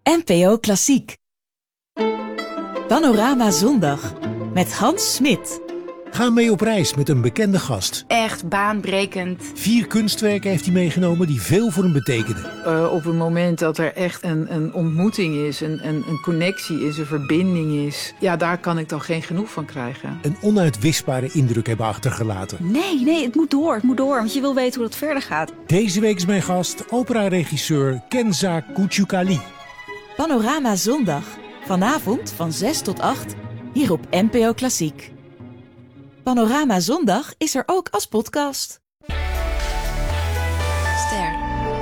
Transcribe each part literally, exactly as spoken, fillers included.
N P O Klassiek. Panorama Zondag met Hans Smit. Ga mee op reis met een bekende gast. Echt baanbrekend. Vier kunstwerken heeft hij meegenomen die veel voor hem betekenen. Uh, op het moment dat er echt een, een ontmoeting is, een, een, een connectie is, een verbinding is, ja, daar kan ik dan geen genoeg van krijgen. Een onuitwisbare indruk hebben achtergelaten. Nee, nee, het moet door, het moet door, want je wil weten hoe het verder gaat. Deze week is mijn gast opera-regisseur Kenza Kuchukali. Panorama Zondag. Vanavond van zes tot acht, hier op N P O Klassiek. Panorama Zondag is er ook als podcast. Ster.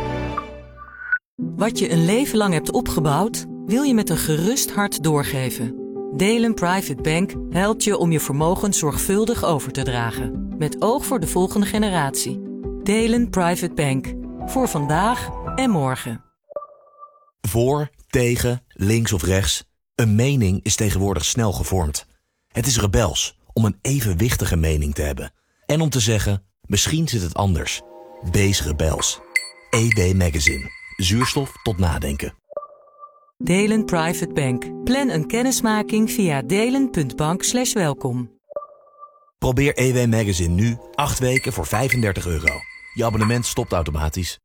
Wat je een leven lang hebt opgebouwd, wil je met een gerust hart doorgeven. Delen Private Bank helpt je om je vermogen zorgvuldig over te dragen. Met oog voor de volgende generatie. Delen Private Bank. Voor vandaag en morgen. Voor, tegen, links of rechts. Een mening is tegenwoordig snel gevormd. Het is rebels om een evenwichtige mening te hebben. En om te zeggen, misschien zit het anders. Wees rebels. E W Magazine. Zuurstof tot nadenken. Delen Private Bank. Plan een kennismaking via delen punt bank slash welkom. Probeer E W Magazine nu acht weken voor vijfendertig euro. Je abonnement stopt automatisch.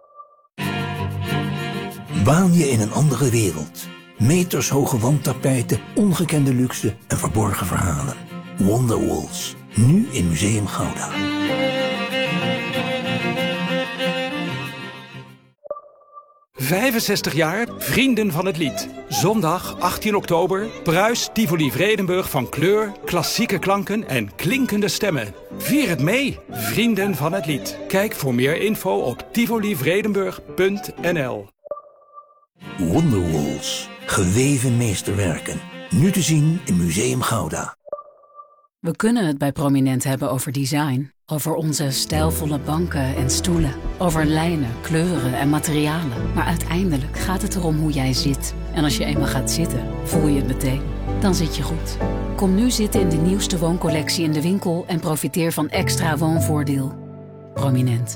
Waan je in een andere wereld. Metershoge wandtapijten, ongekende luxe en verborgen verhalen. Wonderwalls. Nu in Museum Gouda. vijfenzestig jaar Vrienden van het Lied. Zondag achttien oktober. Pruis Tivoli Vredenburg van kleur, klassieke klanken en klinkende stemmen. Vier het mee, Vrienden van het Lied. Kijk voor meer info op tivoli vredenburg punt n l. Wonderwalls. Geweven meesterwerken. Nu te zien in Museum Gouda. We kunnen het bij Prominent hebben over design. Over onze stijlvolle banken en stoelen. Over lijnen, kleuren en materialen. Maar uiteindelijk gaat het erom hoe jij zit. En als je eenmaal gaat zitten, voel je het meteen. Dan zit je goed. Kom nu zitten in de nieuwste wooncollectie in de winkel en profiteer van extra woonvoordeel. Prominent.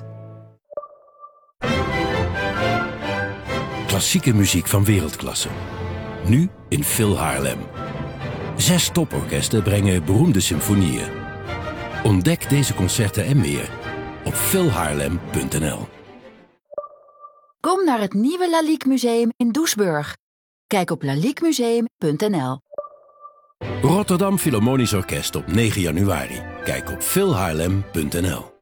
Klassieke muziek van wereldklasse. Nu in Phil Haarlem. Zes toporkesten brengen beroemde symfonieën. Ontdek deze concerten en meer op phil haarlem punt n l. Kom naar het nieuwe Lalique Museum in Doesburg. Kijk op lalique museum punt n l. Rotterdam Philharmonisch Orkest op negen januari. Kijk op phil haarlem punt n l.